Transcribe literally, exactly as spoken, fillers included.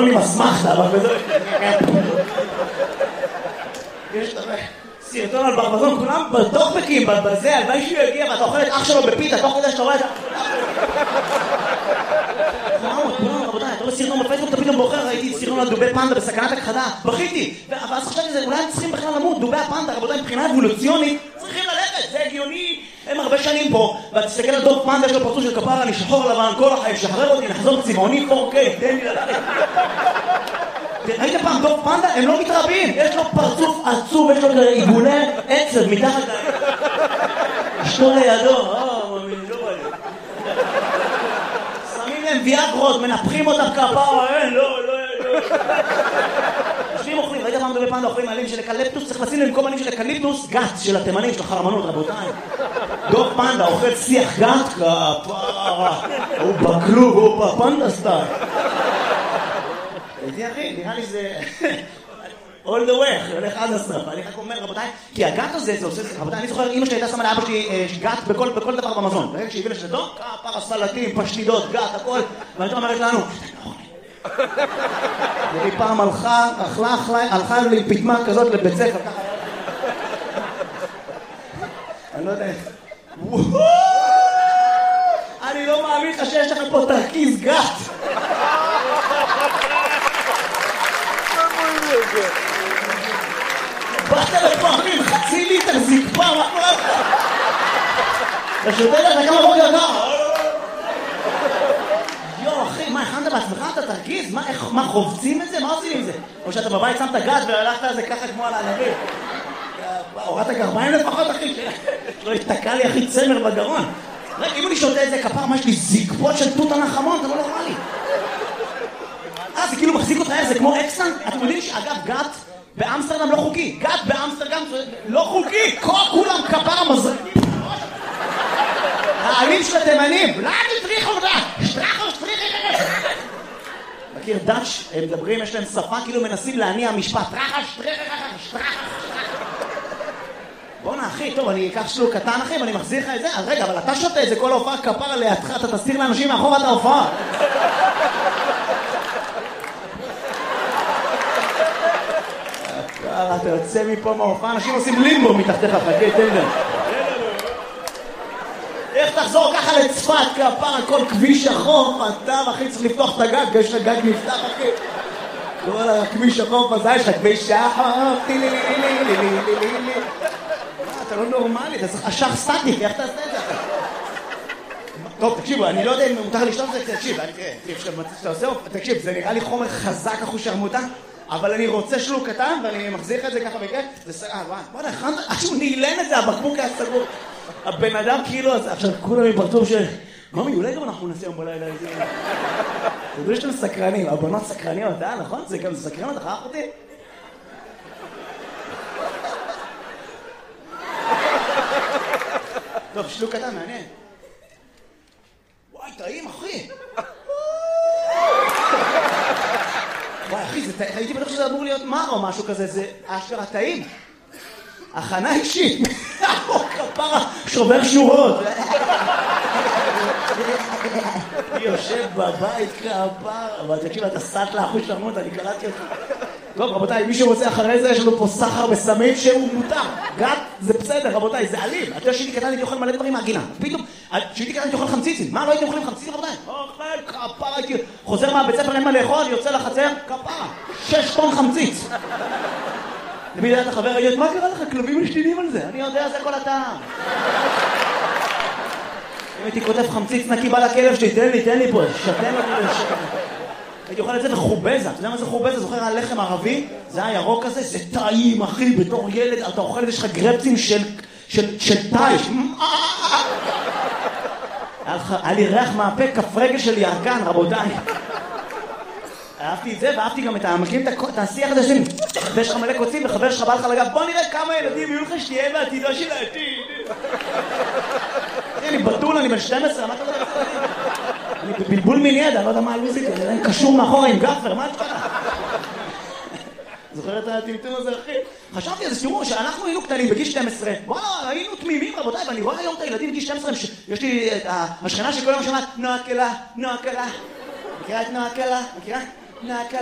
לי מסמכת, אבל בזה... יש סרטון על ברבזון, כולם בטוקבקים, בזה, הלוואי שהוא יגיע, ואתה אוכל את אח שלו בפיתה, תוך כדי שאתה רואה את ה... כולם, כולם, רבותיי, אתה רואה סרטון בפייסבוק, אתה פתאום בוחר, ראיתי סרטון על דובי פנדה בסכנת הכחדה, בכיתי, ואז חשבתי שזה, אולי הם צריכים בכלל למות, דובי הפנדה, רבותיי, מבחינה אבולוציונית, צריכים ללכת, זה הגיוני, הם הרבה שנים פה, ואתה תסתכל על דוב פנדה, יש לו פרצוף של כפרה, אני שחור לבן, כל החיים, שחרר אותי, נחזור צבעוני, פור קיי, תן לי ללכת. ראית פעם דוב פנדה? הם לא מתרבים, יש לו פרצוף עצוב, יש לו עיגולי עצב מתחת ל... אשתו לידו, אה, מאמין, לא בא לי. שמים להם ויאגרות, מנפחים אותם כפרה, אין, לא, לא, לא. יושבים אוכלים, ראית פעם דובי פנדה אוכלים עלים של אקליפטוס, צריך לשים למקום עלים של אקליפטוס, גת של התימנים, של החרמנות, רבותיי. דוב פנדה אוכל שיח גת, כפרה, הוא בכלוב, הוא בפנדה סטייל. זה אחי, נראה לי זה... all the way, הולך עד הסוף. אני רק אומר, רבותיי, כי הגת הזה, זה עושה... רבותיי, אני זוכר, אמא שלי הייתה שמה לאבא שלי גת בכל דבר במזון. ברגע שהביא לשלטון, כפרה, סלטים, פשטידות, גת, הכל. ואני אומרת לנו, והיא פעם הלכה, אכלה, אכלה, הלכה לי פתמה כזאת לבית ספר, ככה. אני לא יודע... אני לא מאמין לך שיש לכם פה תרכיז גת. באת לפה, אחי, חצי ליטר זקפה, מה קורה לך? אתה שותה לך כמה בוקר גר? יו, אחי, מה, הכנת בעצמך? אתה תרגיז? מה, חובצים את זה? מה עושים עם זה? או שאתה בבית שמת גת והלכת על זה ככה כמו על הענבים? הורדת גרביים לפחות, אחי? לא התתקע לי, אחי, צמר בגרון. אם אני שותה את זה כפר, מה יש לי זקפות של תות הנחמון? אתה לא נורמלי. אה, זה כאילו מחזיק אותך, זה כמו אקסן? אתם יודעים שאגב, גת באמסטרדם לא חוקי. גת באמסטרדם לא חוקי. כולם כפר מזרקים. העלים של התימנים. לא, תטריחו אותה. שטרחו, שטריחו. מכיר דאץ', הם מדברים, יש להם שפה, כאילו מנסים להניע משפט. טרחה, שטריחו, שטרחו. בוא'נה, אחי, טוב, אני אקח שלוק קטן, אחי, ואני מחזיר לך את זה. אז רגע, אבל אתה שותה את זה כל ההופעה כפר לידך, אתה תסתיר לאנשים מאחור את ההופעה. אתה יוצא מפה מההופעה, אנשים עושים לימבו מתחתיך, חכה, תן להם. איך תחזור ככה לצפת, כפר, הכל כביש החוף, אתה, אחי, צריך לפתוח את הגג, יש לך גג נפתח, אחי. לא על הכביש החוף, אז יש לך כביש החוף, טילי לי לי לי לי לי לי לי. אתה לא נורמלי, אתה צריך אשך סטטיק, איך תעשה את זה? טוב, תקשיבו, אני לא יודע אם מותר לשתות את זה, תקשיב, תקשיב, זה נראה לי חומר חזק אחוש שרמוטה, אבל אני רוצה שלוק קטן, ואני מחזיר לך את זה ככה בכיף, זה סגר, וואי, וואי, הכנת, עכשיו נעלן את זה, הבקבוק היה סגור. הבן אדם כאילו, עכשיו כולם מפרטור של, ממי, אולי גם אנחנו נעשה יום בלילה, זה... תדעו שאתם סקרנים, הבנות סקרניות, אה, נכון? זה גם סקרן אותך, אח אותי? טוב, שלוק קטן, מעניין. וואי, טעים, אחי. וואי, אחי, הייתי בטוח שזה אמור להיות מר או משהו כזה, זה אשכרה טעים. הכנה אישית. כפרה, שובר שורות. אני יושב בבית כפרה, אבל תקשיב, אתה סט לאחוש למות, אני קלטתי אותך. טוב, רבותיי, מי שרוצה אחרי זה, יש לנו פה סחר בסמים שהוא מותר. גת, זה בסדר, רבותיי, זה אלים. אתה יודע, שהייתי קטן, הייתי אוכל מלא דברים מהגינה. פתאום, שהייתי קטן, הייתי אוכל חמציצים. מה, לא הייתי אוכלים חמציצים, רבותיי? אוכל, כפרה, הייתי... חוזר מהבית ספר, אין מה לאכול, יוצא לחצר, כפרה. שש טון חמציץ. למי יודעת החבר, הייתי, מה קרה לך? כלבים משתינים על זה. אני יודע, זה כל הטעם. אם הייתי כותב חמציץ נקי, בא לכלב שלי, תן לי, תן לי פה, שתן לי לשקר. הייתי אוכל את זה וחובזה. אתה יודע מה זה חובזה? זוכר הלחם ערבי? זה הירוק הזה? זה טעים, אחי, בתור ילד. אתה אוכל את זה, יש לך גרפצים של טייש. היה לי ריח מהפה, כף רגל של ירקן, רבותיי. אהבתי את זה, ואהבתי גם את המקלים, את השיח הזה שלי. ויש לך מלא קוצים, וחבר שלך בא לך לגב, בוא נראה כמה ילדים יהיו לך שתהיה בעתידו של העתיד. אני בטול, אני בן שתים עשרה, מה אתה יודע? אני בבלבול מיני, אני לא יודע מה הלוזית, אני קשור מאחורה עם גפר, מה את קרה? זוכר את הטמטום הזה, אחי? חשבתי על זה, תראו, שאנחנו היינו קטנים בגיל שתים עשרה, וואלה, היינו תמימים, רבותיי, ואני רואה היום את הילדים בגיל שתים עשרה, יש לי את השכנה שכל יום שמעת, נועה קלה, נועה קלה. מכירה את נועה קלה? מכירה? נועה קלה.